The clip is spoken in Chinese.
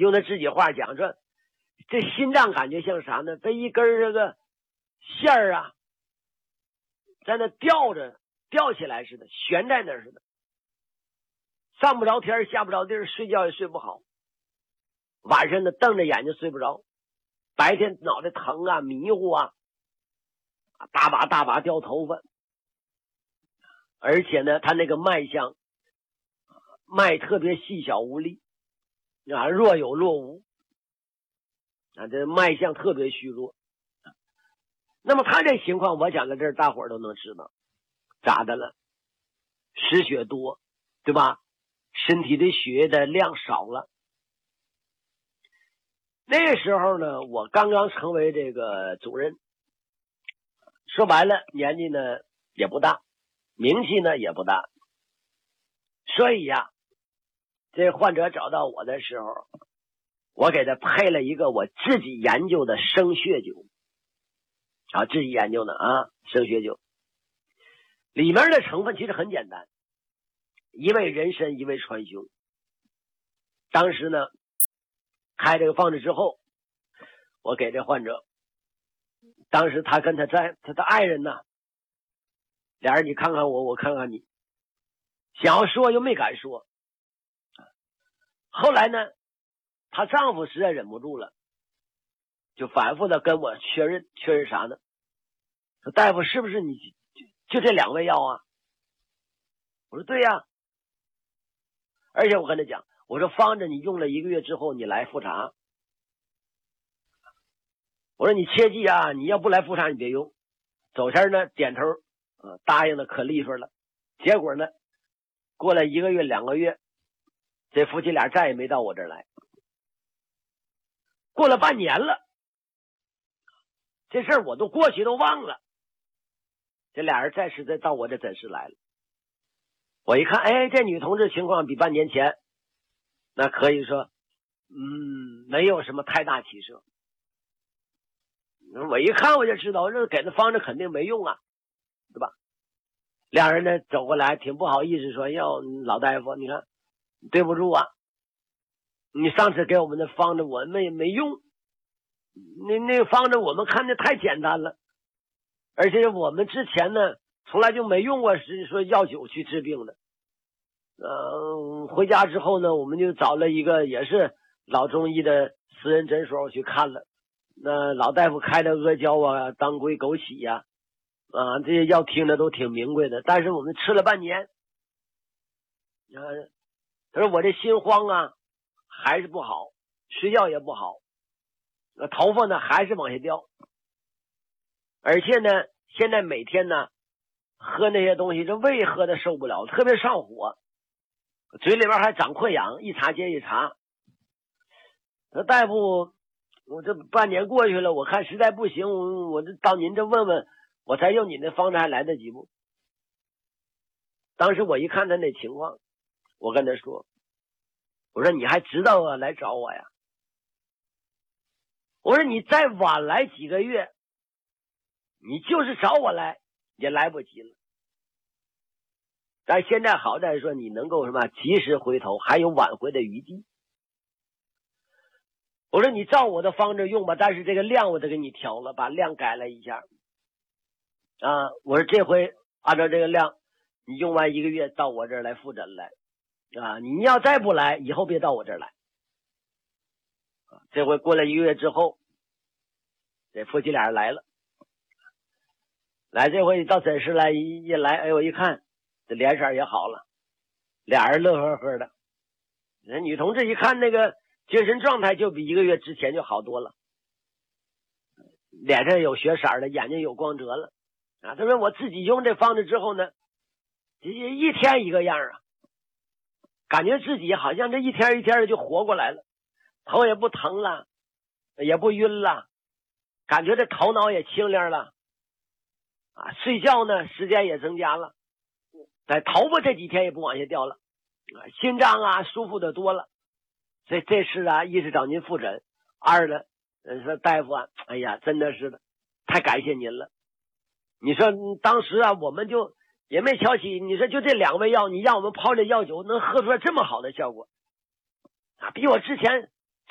用他自己话讲说，这心脏感觉像啥呢？被一根这个线儿啊，在那吊起来似的，悬在那儿似的，上不着天下不着地，睡觉也睡不好，晚上呢瞪着眼睛睡不着，白天脑袋疼啊，迷糊啊，大把掉头发，而且呢他那个脉象脉特别细小无力啊，若有若无啊，这脉象特别虚弱。那么他这情况我讲到这儿大伙儿都能知道咋的了，失血多，对吧？身体的血液的量少了。那个时候呢，我刚刚成为这个主任，说白了年纪呢也不大，名气呢也不大，所以呀，这患者找到我的时候，我给他配了一个我自己研究的生血酒啊，自己研究的啊，生血酒里面的成分其实很简单，一味人参，一味川芎。当时呢开这个方子之后，我给这患者，当时他跟他的爱人呢，俩人你看看我，我看看你，想要说又没敢说。后来呢，她丈夫实在忍不住了，就反复的跟我确认啥呢？说大夫是不是你就这2味药啊？我说对呀，而且我跟他讲，我说方子你用了1个月之后你来复查，我说你切记啊，你要不来复查你别用。走前呢点头答应的可利索了。结果呢过了1个月2个月，这夫妻俩再也没到我这儿来。过了半年了，这事儿我都过去都忘了，这俩人再到我这诊室来了。我一看，哎，这女同志情况比半年前那可以说没有什么太大起色。我一看我就知道这给的方子肯定没用啊，对吧？两人呢走过来挺不好意思说，要老大夫你看对不住啊，你上次给我们的方子我们也没用，那个方子我们看的太简单了，而且我们之前呢从来就没用过是说药酒去治病的。回家之后呢，我们就找了一个也是老中医的私人诊所，我去看了。那老大夫开的阿胶啊、当归、枸杞呀，这些药听着都挺名贵的，但是我们吃了半年，他说我这心慌啊，还是不好，睡觉也不好，头发呢还是往下掉，而且呢，现在每天呢喝那些东西，这胃喝的受不了，特别上火，嘴里边还长溃疡，一茬接一茬。那大夫，我这半年过去了，我看实在不行，我这到您这问问，我才用你那方子还来得及不？当时我一看他那情况，我跟他说，我说你还知道啊来找我呀？我说你再晚来几个月，你就是找我来也来不及了。但现在好在说你能够什么及时回头，还有挽回的余地。我说你照我的方子用吧，但是这个量我得给你调了，把量改了一下啊。我说这回按照这个量，你用完1个月到我这儿来复诊来啊。你要再不来，以后别到我这儿来。这回过了1个月之后，这夫妻俩来了，来这回到诊室来一来，哎，我一看这脸色也好了，俩人乐呵呵的。那女同志一看那个精神状态就比1个月之前就好多了，脸上有血色了，眼睛有光泽了啊。他说我自己用这方子之后呢，一天一个样啊，感觉自己好像这一天一天的就活过来了，头也不疼了，也不晕了，感觉这头脑也清亮了啊，睡觉呢时间也增加了，在头发这几天也不往下掉了啊，心脏啊舒服的多了。所以这事啊，一是找您复诊，二呢说大夫啊，哎呀真的是的，太感谢您了。你说当时啊我们就也没瞧起，你说就这2味药，你让我们泡这药酒能喝出来这么好的效果啊，比我之前